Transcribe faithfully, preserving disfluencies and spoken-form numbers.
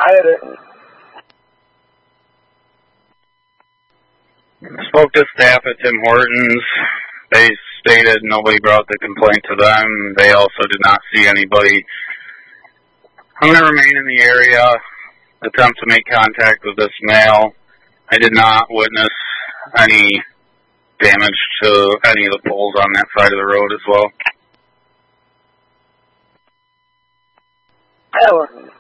I had it. Spoke to staff at Tim Hortons. They stated nobody brought the complaint to them. They also did not see anybody. I'm going to remain in the area, attempt to make contact with this male. I did not witness any damage to any of the poles on that side of the road as well. That one.